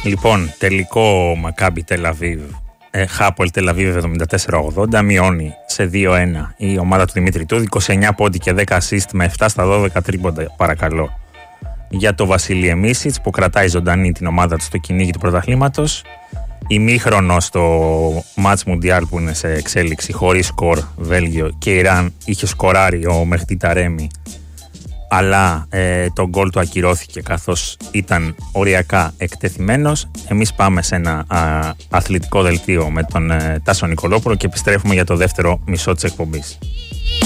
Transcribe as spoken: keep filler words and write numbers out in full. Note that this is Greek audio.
Λοιπόν, τελικό Μακάμπι Τελαβίβ, ε, Χάπολ Τελαβίβ εβδομήντα τέσσερα ογδόντα, μειώνει σε δύο ένα η ομάδα του Δημήτρη Τούδη, είκοσι εννιά πόντι και δέκα assist με επτά στα δώδεκα τρίποντα, παρακαλώ, για το Βασίλη Εμίσιτς που κρατάει ζωντανή την ομάδα του στο κυνήγι του πρωταθλήματος. Ημίχρονο στο Μάτς Μουντιάλ που είναι σε εξέλιξη χωρίς σκορ, Βέλγιο και Ιράν, είχε σκοράρει ο Μεχτί Ταρέμι, αλλά ε, το γκολ του ακυρώθηκε καθώς ήταν οριακά εκτεθειμένος. Εμείς πάμε σε ένα α, αθλητικό δελτίο με τον ε, Τάσο Νικολόπουλο και επιστρέφουμε για το δεύτερο μισό της εκπομπής.